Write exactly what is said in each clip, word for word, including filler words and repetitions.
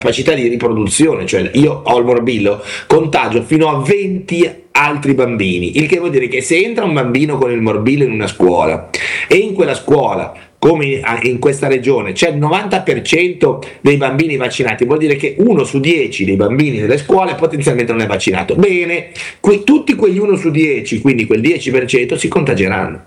capacità di riproduzione, cioè io ho il morbillo, contagio fino a venti altri bambini, il che vuol dire che se entra un bambino con il morbillo in una scuola e in quella scuola, come in questa regione, c'è il novanta per cento dei bambini vaccinati, vuol dire che uno su dieci dei bambini delle scuole potenzialmente non è vaccinato. Bene, que- tutti quegli uno su dieci, quindi quel dieci per cento, si contageranno.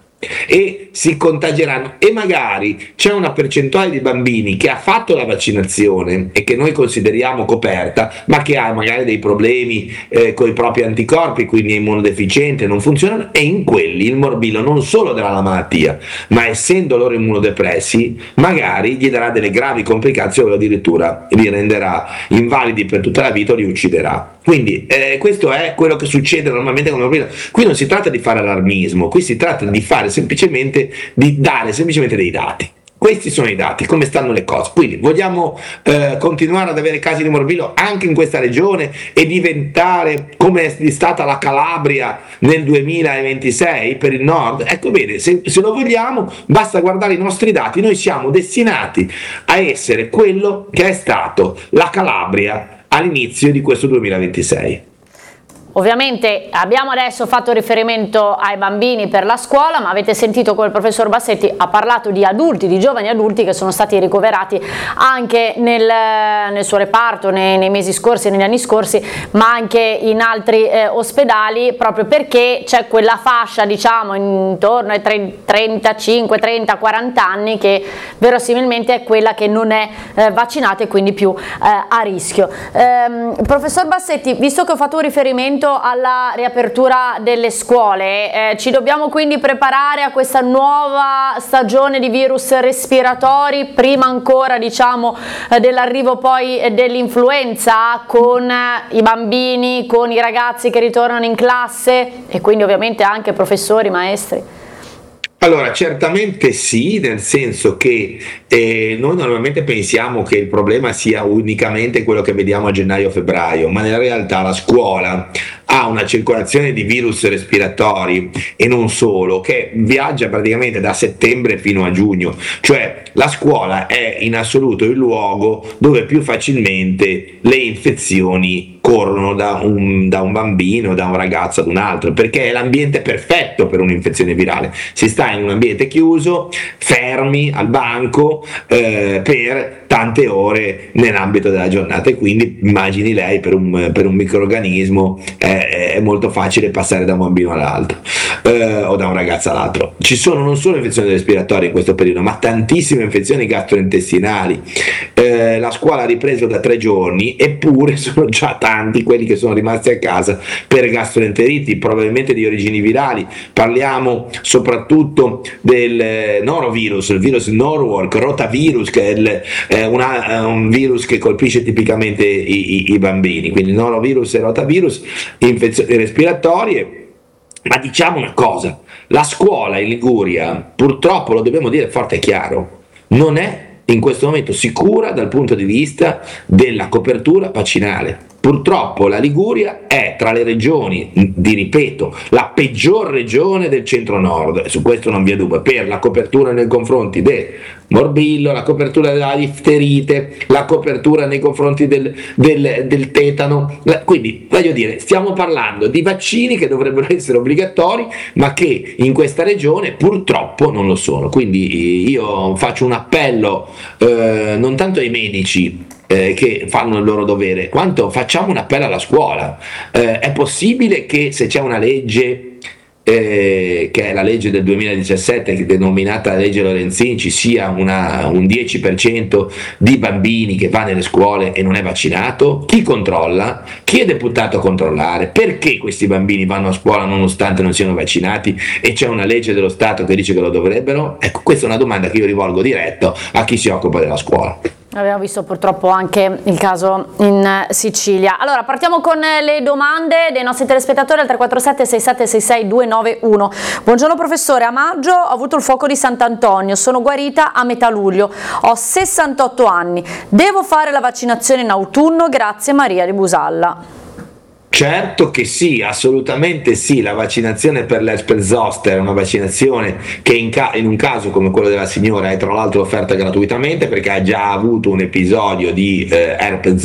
E si contageranno, e magari c'è una percentuale di bambini che ha fatto la vaccinazione e che noi consideriamo coperta, ma che ha magari dei problemi eh, con i propri anticorpi, quindi è immunodeficiente, non funzionano, e in quelli il morbillo non solo darà la malattia, ma essendo loro immunodepressi magari gli darà delle gravi complicazioni o addirittura li renderà invalidi per tutta la vita o li ucciderà. Quindi eh, questo è quello che succede normalmente con il morbillo. Qui non si tratta di fare allarmismo, qui si tratta di fare semplicemente, di dare semplicemente dei dati. Questi sono i dati, come stanno le cose. Quindi vogliamo eh, continuare ad avere casi di morbillo anche in questa regione e diventare come è stata la Calabria nel duemilaventisei per il nord? Ecco, bene, se, se lo vogliamo basta guardare i nostri dati. Noi siamo destinati a essere quello che è stato la Calabria all'inizio di questo duemilaventisei. Ovviamente abbiamo adesso fatto riferimento ai bambini per la scuola, ma avete sentito come il professor Bassetti ha parlato di adulti, di giovani adulti che sono stati ricoverati anche nel, nel suo reparto nei, nei mesi scorsi, negli anni scorsi, ma anche in altri eh, ospedali, proprio perché c'è quella fascia, diciamo, intorno ai trentacinque, trenta, quaranta anni che verosimilmente è quella che non è eh, vaccinata e quindi più eh, a rischio. Ehm, professor Bassetti, visto che ho fatto un riferimento alla riapertura delle scuole, eh, ci dobbiamo quindi preparare a questa nuova stagione di virus respiratori, prima ancora, diciamo, eh, dell'arrivo poi eh, dell'influenza, con eh, i bambini, con i ragazzi che ritornano in classe e quindi ovviamente anche professori, maestri? Allora, certamente sì, nel senso che eh, noi normalmente pensiamo che il problema sia unicamente quello che vediamo a gennaio-febbraio, ma nella realtà la scuola ha una circolazione di virus respiratori, e non solo, che viaggia praticamente da settembre fino a giugno, cioè la scuola è in assoluto il luogo dove più facilmente le infezioni corrono da un, da un bambino, da un ragazzo ad un altro, perché è l'ambiente perfetto per un'infezione virale. Si sta in un ambiente chiuso, fermi al banco eh, per tante ore nell'ambito della giornata, e quindi immagini lei per un, per un microrganismo eh, è molto facile passare da un bambino all'altro eh, o da un ragazzo all'altro. Ci sono non solo infezioni respiratorie in questo periodo, ma tantissime infezioni gastrointestinali. Eh, la scuola ha ripreso da tre giorni, eppure sono già tanti quelli che sono rimasti a casa per gastroenteriti, probabilmente di origini virali. Parliamo soprattutto del norovirus, il virus Norwalk, rotavirus, che è il, eh, una, un virus che colpisce tipicamente i, i, i bambini, quindi norovirus e rotavirus, infezioni respiratorie. Ma diciamo una cosa, la scuola in Liguria, purtroppo lo dobbiamo dire forte e chiaro, non è in questo momento sicura dal punto di vista della copertura vaccinale. Purtroppo la Liguria è tra le regioni, vi ripeto, la peggior regione del centro-nord, su questo non vi è dubbio, per la copertura nei confronti del morbillo, la copertura della difterite, la copertura nei confronti del, del, del tetano. Quindi, voglio dire, stiamo parlando di vaccini che dovrebbero essere obbligatori, ma che in questa regione purtroppo non lo sono. Quindi io faccio un appello eh, non tanto ai medici Eh, che fanno il loro dovere, quanto facciamo un appello alla scuola. Eh, è possibile che se c'è una legge eh, che è la legge del duemiladiciassette, che è denominata legge Lorenzin, ci sia una, un dieci per cento di bambini che va nelle scuole e non è vaccinato? Chi controlla? Chi è deputato a controllare? Perché questi bambini vanno a scuola nonostante non siano vaccinati e c'è una legge dello Stato che dice che lo dovrebbero? Ecco, questa è una domanda che io rivolgo diretto a chi si occupa della scuola. Abbiamo visto purtroppo anche il caso in Sicilia. Allora, partiamo con le domande dei nostri telespettatori al tre quattro sette sei sette sei sei due nove uno. Buongiorno professore, a maggio ho avuto il fuoco di Sant'Antonio, sono guarita a metà luglio, ho sessantotto anni, devo fare la vaccinazione in autunno? Grazie, Maria di Busalla. Certo che sì, assolutamente sì, la vaccinazione per l'herpes zoster è una vaccinazione che in, ca- in un caso come quello della signora è tra l'altro offerta gratuitamente, perché ha già avuto un episodio di eh, herpes